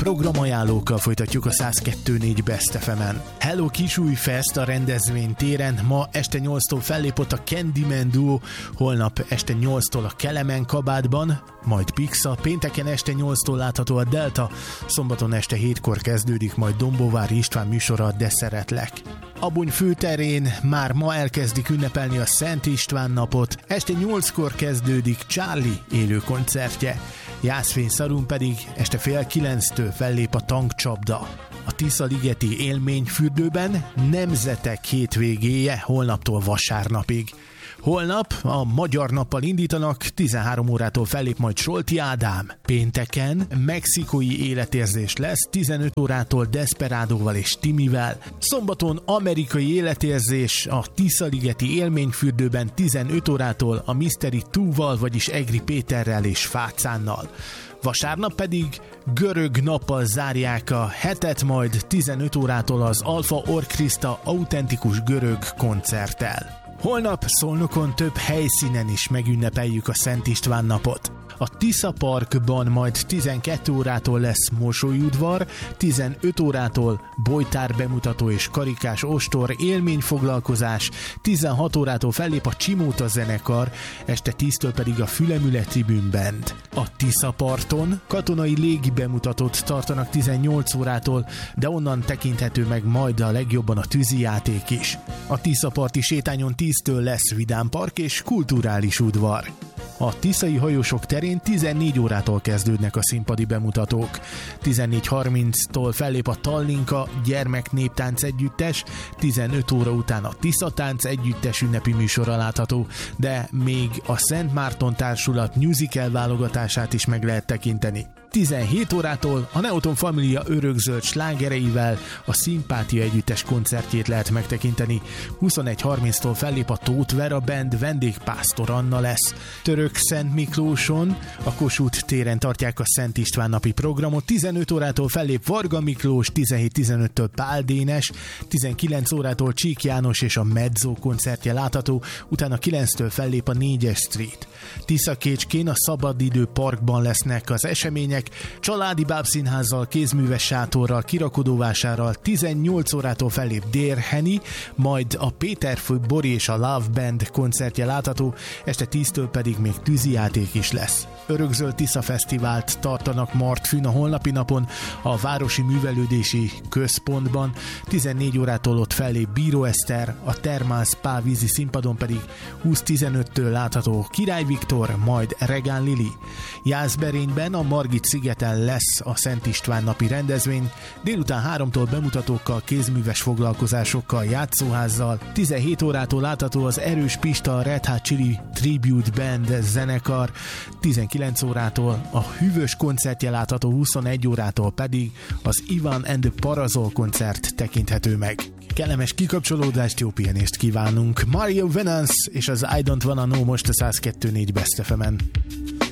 Programajánlókkal folytatjuk a 102.4 Best FM-en. Hello Kisújfest a rendezvénytéren. Ma este 8-tól fellépott a Candyman Duo, holnap este 8-tól a Kelemen kabátban, majd Pixa, pénteken este 8-tól látható a Delta, szombaton este 7-kor kezdődik majd Dombóvári István műsora, De szeretlek. Abony főterén már ma elkezdik ünnepelni a Szent István napot, este 8-kor kezdődik Charlie élő koncertje. Jászfény Szarun pedig este 8:30-től fellép a Tankcsapda. A Tiszaligeti élményfürdőben nemzetek hétvégéje holnaptól vasárnapig. Holnap a Magyar Nappal indítanak, 13 órától fellép majd Solti Ádám. Pénteken mexikói életérzés lesz, 15 órától Desperádóval és Timivel. Szombaton amerikai életérzés a Tiszaligeti élményfürdőben 15 órától a Mystery 2-val, vagyis Egri Péterrel és Fácánnal. Vasárnap pedig görög nappal zárják a hetet, majd 15 órától az Alfa Orkrista autentikus görög koncerttel. Holnap Szolnokon több helyszínen is megünnepeljük a Szent István napot. A Tisza Parkban majd 12 órától lesz mosolyudvar, 15 órától bojtár bemutató és karikás ostor élményfoglalkozás, 16 órától fellép a Csimóta zenekar, este 10-től pedig a Fülemüle Tribune Band. A Tisza parton katonai légi bemutatót tartanak 18 órától, de onnan tekinthető meg majd a legjobban a tűzijáték is. A Tisza parti sétányon 10-től lesz vidámpark és kulturális udvar. A tiszai hajósok terén 14 órától kezdődnek a színpadi bemutatók. 14:30-tól fellép a Tallinka gyermeknéptánc együttes, 15 óra után a Tiszatánc együttes ünnepi műsora látható, de még a Szent Márton Társulat musical válogatását is meg lehet tekinteni. 17 órától a Neoton Família örökzöld slágereivel a Szimpátia együttes koncertjét lehet megtekinteni. 21:30-tól fellép a Tóth Vera Band, vendégpásztor Anna lesz. Török Szent Miklóson a Kossuth téren tartják a Szent István napi programot. 15 órától fellép Varga Miklós, 17:15-től Pál Dénes, 19 órától Csík János és a Mezzo koncertje látható, utána 9-től fellép a 4-es Street. Tiszakécskén a Szabadidő Parkban lesznek az események, családi bábszínházzal, kézműves sátorral, kirakodóvásárral, 18 órától fellép Dérheni, majd a Péterfő Bori és a Love Band koncertje látható, este 10-től pedig még tűzijáték is lesz. Örökzöld Tisza Fesztivált tartanak Martfűn a holnapi napon a Városi Művelődési Központban, 14 órától ott fellép Bíró Eszter, a Thermal Spa vízi színpadon pedig 20:15-től látható Király Viktor, majd Regán Lili. Jászberényben a Margit szigeten lesz a Szent István napi rendezvény, délután 3-tól bemutatókkal, kézműves foglalkozásokkal, játszóházzal, 17 órától látható az Erős Pista Red Hot Chili Tribute Band zenekar, 19 órától a Hűvös koncertje látható, 21 órától pedig az Ivan and the Parazol koncert tekinthető meg. Kellemes kikapcsolódást, jó pihenést kívánunk! Mario Venance és az I Don't Wanna Know most a 102.4 Best FM-en.